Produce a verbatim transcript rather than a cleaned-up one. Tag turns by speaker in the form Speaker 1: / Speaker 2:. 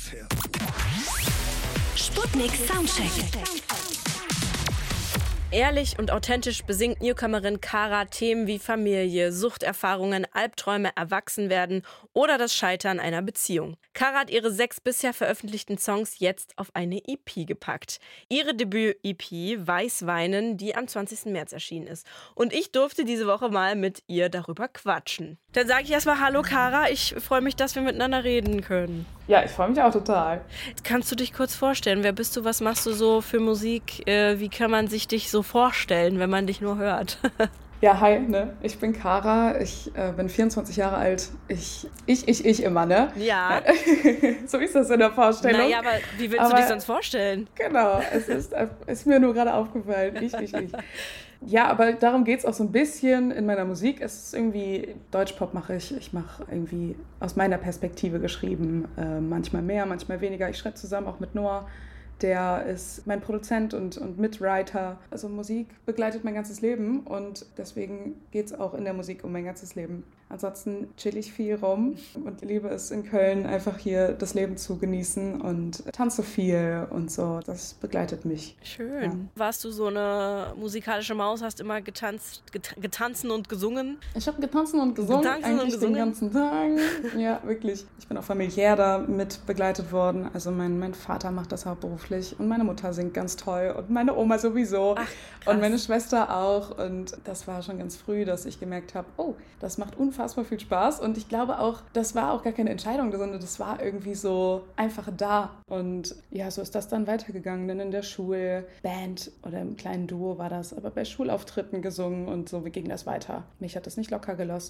Speaker 1: Sputnik Soundcheck.
Speaker 2: Ehrlich und authentisch besingt Newcomerin Kara Themen wie Familie, Suchterfahrungen, Albträume, Erwachsenwerden oder das Scheitern einer Beziehung. Kara hat ihre sechs bisher veröffentlichten Songs jetzt auf eine E P gepackt. Ihre Debüt-E P Weißweinen, die am zwanzigsten März erschienen ist. Und ich durfte diese Woche mal mit ihr darüber quatschen. Dann sage ich erstmal Hallo Kara, ich freue mich, dass wir miteinander reden können.
Speaker 3: Ja, ich freue mich auch total.
Speaker 2: Kannst du dich kurz vorstellen? Wer bist du? Was machst du so für Musik? Äh, wie kann man sich dich so vorstellen, wenn man dich nur hört?
Speaker 3: Ja, hi, ne? Ich bin Kara, ich äh, bin vierundzwanzig Jahre alt. Ich, ich, ich, ich immer, ne?
Speaker 2: Ja.
Speaker 3: So ist das in der Vorstellung.
Speaker 2: Naja, aber wie willst
Speaker 3: aber,
Speaker 2: du dich sonst vorstellen?
Speaker 3: Genau, es ist, ist mir nur gerade aufgefallen. Ich, ich, ich. Ja, aber darum geht es auch so ein bisschen in meiner Musik. Es ist irgendwie, Deutschpop mache ich. Ich mache irgendwie aus meiner Perspektive geschrieben. Äh, manchmal mehr, manchmal weniger. Ich schreibe zusammen auch mit Noah. Der ist mein Produzent und, und Mitwriter. Also Musik begleitet mein ganzes Leben und deswegen geht es auch in der Musik um mein ganzes Leben. Ansonsten chill ich viel rum und liebe es in Köln, einfach hier das Leben zu genießen und tanze viel und so. Das begleitet mich.
Speaker 2: Schön.
Speaker 3: Ja.
Speaker 2: Warst du so eine musikalische Maus, hast immer getanzt, get- getanzen und gesungen?
Speaker 3: Ich habe getanzt und gesungen,
Speaker 2: Getanzen
Speaker 3: eigentlich
Speaker 2: und gesungen?
Speaker 3: den ganzen Tag. Ja, wirklich. Ich bin auch familiär da mit begleitet worden. Also mein, mein Vater macht das hauptberuflich und meine Mutter singt ganz toll und meine Oma sowieso.
Speaker 2: Ach,
Speaker 3: und meine Schwester auch. Und das war schon ganz früh, dass ich gemerkt habe, oh, das macht unfassbar viel Spaß. Und ich glaube auch, das war auch gar keine Entscheidung, sondern das war irgendwie so einfach da. Und ja, so ist das dann weitergegangen. Dann in der Schulband oder im kleinen Duo war das, aber bei Schulauftritten gesungen und so ging das weiter. Mich hat das nicht locker gelassen.